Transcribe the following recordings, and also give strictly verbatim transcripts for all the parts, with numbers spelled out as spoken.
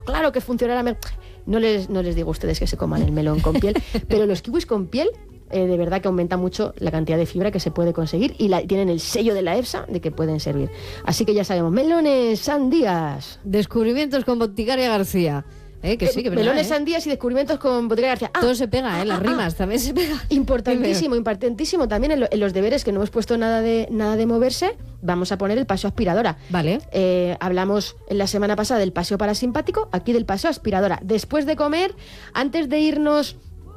Claro que funcionará. Me... No les, no les digo a ustedes que se coman el melón con piel, pero los kiwis con piel, eh, de verdad que aumenta mucho la cantidad de fibra que se puede conseguir y la, tienen el sello de la EFSA de que pueden servir. Así que ya sabemos, melones, sandías. Descubrimientos con Boticaria García. Eh, que sí, que verdad, melones, ¿eh? sandías y descubrimientos con Boticaria García. Ah, Todo se pega, ¿eh? ah, Las ah, rimas ah, también se pega. Importantísimo, importantísimo también en, lo, en los deberes, que no hemos puesto nada de nada de moverse, vamos a poner el paseo aspiradora. Vale. Eh, hablamos en la semana pasada del paseo parasimpático, aquí del paseo aspiradora. Después de comer, antes de irnos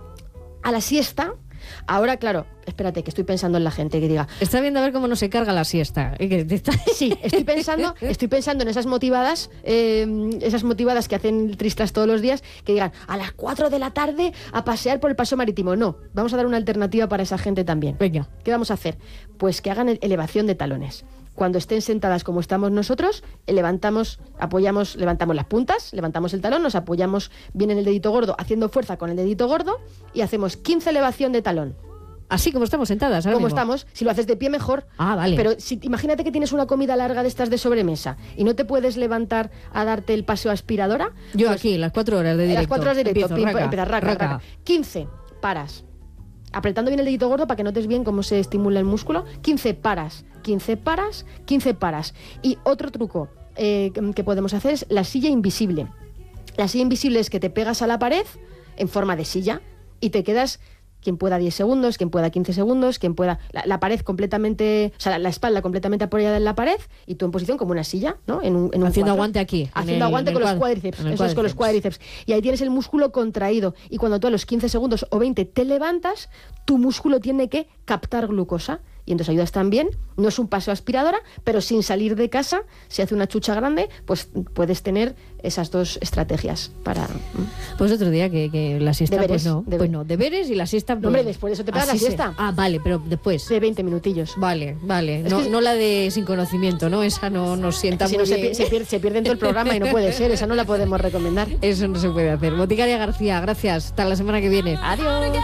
a la siesta, ahora, claro, espérate, que estoy pensando en la gente que diga... Está viendo a ver cómo no se carga la siesta. Sí, estoy pensando, estoy pensando en esas motivadas, eh, esas motivadas que hacen tristas todos los días, que digan, a las cuatro de la tarde a pasear por el paseo marítimo. No, vamos a dar una alternativa para esa gente también. Venga. ¿Qué vamos a hacer? Pues que hagan elevación de talones. Cuando estén sentadas como estamos nosotros, levantamos, apoyamos, levantamos las puntas, levantamos el talón, nos apoyamos bien en el dedito gordo, haciendo fuerza con el dedito gordo, y hacemos quince elevación de talón. Así como estamos sentadas ahora Como mismo. estamos, si lo haces de pie mejor. Ah, vale. Pero si, imagínate que tienes una comida larga de estas de sobremesa y no te puedes levantar a darte el paseo aspiradora. Yo pues, aquí, las cuatro horas de directo. Las cuatro horas de directo, Empiezo, pim, raca, empiezas, raca, raca. raca. quince, paras. Apretando bien el dedito gordo para que notes bien cómo se estimula el músculo. quince, paras. quince, paras. quince, paras. Y otro truco eh, que podemos hacer es la silla invisible. La silla invisible es que te pegas a la pared en forma de silla y te quedas... Quien pueda diez segundos, quien pueda quince segundos, quien pueda... La, la pared completamente... O sea, la, la espalda completamente apoyada en la pared y tú en posición como una silla, ¿no? En un, en un Haciendo cuatro. aguante aquí. Haciendo el, aguante con los cuad... cuádriceps. Eso cuádriceps. es, con los cuádriceps. Y ahí tienes el músculo contraído. Y cuando tú a los quince segundos o veinte te levantas, tu músculo tiene que captar glucosa. Y entonces ayudas también. No es un paseo aspiradora, pero sin salir de casa, si hace una chucha grande, pues puedes tener esas dos estrategias para... Pues otro día que, que la siesta, Deberes, pues no. deberes. Pues no, deberes y la siesta... Pues, No, hombre, después de eso te pegas la siesta. Se... Ah, vale, pero después. De veinte minutillos. Vale, vale. Es No, que... no la de sin conocimiento, ¿no? Esa no nos sienta si muy no, bien. Se, pierde, se pierde en todo el programa y no puede ser. Esa no la podemos recomendar. Eso no se puede hacer. Boticaria García, gracias. Hasta la semana que viene. Adiós.